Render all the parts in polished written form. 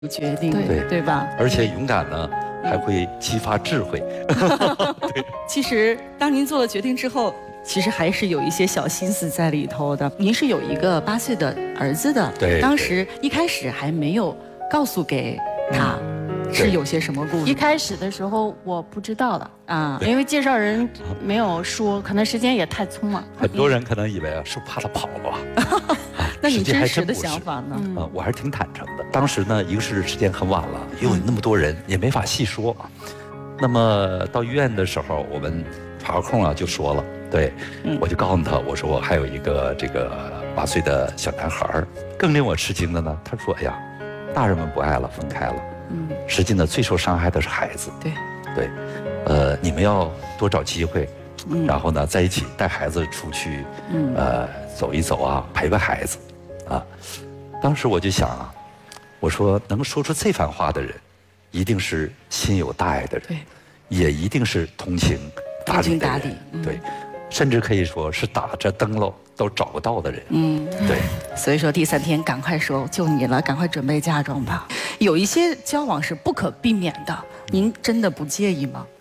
决定， 对吧？ 而且勇敢呢，还会激发智慧。 对，其实当您做了决定之后，其实还是有一些小心思在里头的。您是有一个8岁的儿子的， 对， 当时一开始还没有告诉给他。是有些什么故事？ 一开始的时候我不知道的啊， 因为介绍人没有说，可能时间也太匆忙。 很多人可能以为是怕他跑了。 那你真实的想法呢？ 我还是挺坦诚的。当时呢，一个是时间很晚了，又有那么多人，也没法细说。那么到医院的时候，我们查个空就说了，对，我就告诉他，我说我还有一个这个8岁的小男孩。更令我吃惊的呢，他说：“哎呀，大人们不爱了，分开了。”实际呢，最受伤害的是孩子。对，你们要多找机会，然后呢，在一起带孩子出去，走一走啊，陪陪孩子，啊。当时我就想我说能说出这番话的人，一定是心有大爱的人，也一定是通情达理的人，对，甚至可以说是打着灯笼都找不到的人。对。 所以说第3天赶快说就你了，赶快准备嫁妆吧。有一些交往是不可避免的，您真的不介意吗？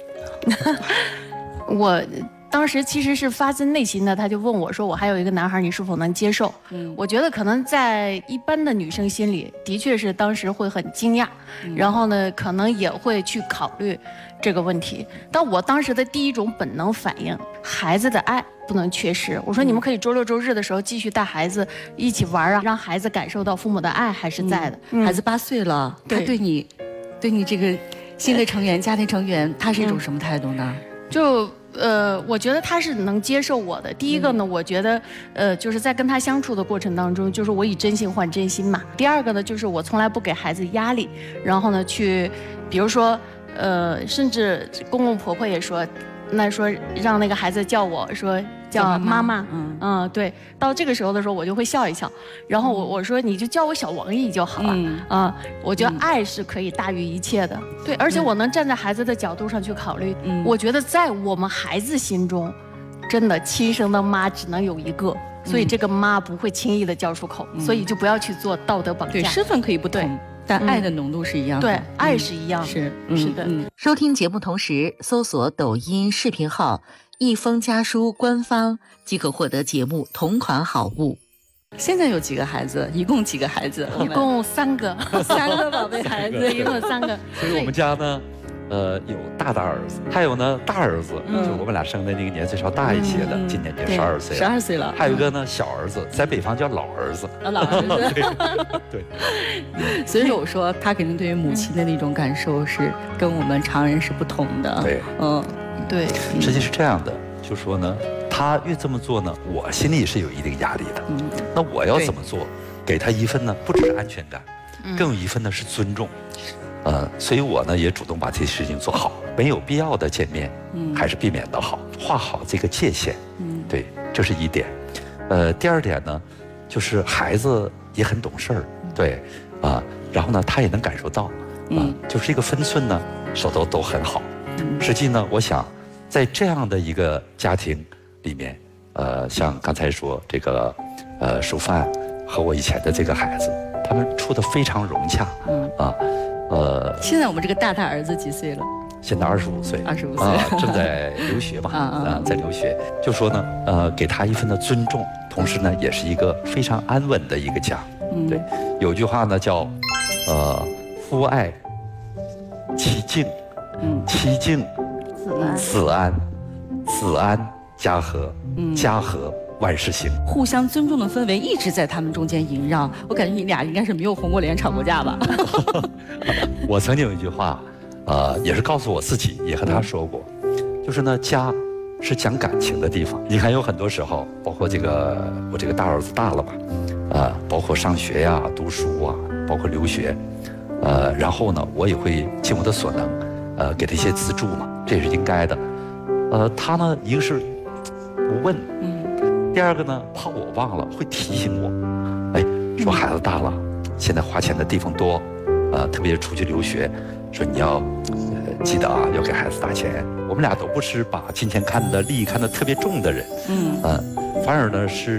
我当时其实是发自内心的，他就问我说：“我还有一个男孩，你是否能接受？”我觉得可能在一般的女生心里，的确是当时会很惊讶，然后呢，可能也会去考虑这个问题。但我当时的第一种本能反应，孩子的爱不能缺失。我说你们可以周六周日的时候继续带孩子一起玩啊，让孩子感受到父母的爱还是在的。 孩子8岁了，他对你这个新的成员、家庭成员，他是一种什么态度呢？ 我觉得他是能接受我的。第一个呢，我觉得就是在跟他相处的过程当中，就是我以真心换真心嘛。第二个呢，就是我从来不给孩子压力，然后呢去，比如说甚至公公婆婆也说，那说让那个孩子叫我说叫妈妈，对，到这个时候的时候我就会笑一笑，然后我说你就叫我小王姨就好了，我觉得爱是可以大于一切的，对，而且我能站在孩子的角度上去考虑，我觉得在我们孩子心中，真的亲生的妈只能有一个，所以这个妈不会轻易的叫出口，所以就不要去做道德绑架。 对，身份可以不同，但爱的浓度是一样的。 对，爱是一样的。 是的。 收听节目同时搜索抖音视频号一封家书官方，即可获得节目同款好物。 现在有几个孩子？一共几个孩子？ 一共3个 ，3个宝贝孩子， 一共3个。 所以我们家呢，有大儿子，还有呢大儿子，就是我们俩生的那个年岁稍大一些的，今年就12岁了。 12岁了。 还有一个呢小儿子，在北方叫老儿子。 老儿子。 对。 所以说我说他肯定对于母亲的那种感受是跟我们常人是不同的。 对。 对。 实际是这样的，就说呢，他越这么做呢，我心里是有一定压力的。那我要怎么做？给他一份呢，不只是安全感，更有一份呢是尊重。所以我呢也主动把这些事情做好，没有必要的见面，还是避免的好，画好这个界限。对，这是一点。第二点呢，就是孩子也很懂事儿，对，然后呢他也能感受到，就是一个分寸呢，手头都很好。实际呢，我想，在这样的一个家庭里面，像刚才说这个，淑范和我以前的这个孩子，他们处得非常融洽， 现在我们这个大儿子几岁了？ 现在25岁 ，25岁， 正在留学嘛，在留学。就说呢，给他一份的尊重，同时呢，也是一个非常安稳的一个家。对，有句话呢叫，夫爱妻敬，妻敬子安，子安家和，家和万事兴。 互相尊重的氛围一直在他们中间萦绕。我感觉你俩应该是没有红过脸、吵过架吧？ 我曾经有一句话，也是告诉我自己，也和他说过，就是呢，家是讲感情的地方。你看，有很多时候，包括我这个大儿子大了吧，包括上学呀、读书啊，包括留学，然后呢，我也会尽我的所能，给他一些资助嘛，这也是应该的。他呢，一个是不问，第二个呢，怕我忘了，会提醒我，说孩子大了，现在花钱的地方多，特别是出去留学，说你要记得要给孩子打钱。我们俩都不是把金钱利益看得特别重的人，反而呢是呢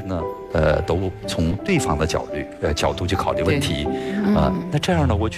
都从对方的角度去考虑问题，那这样呢，我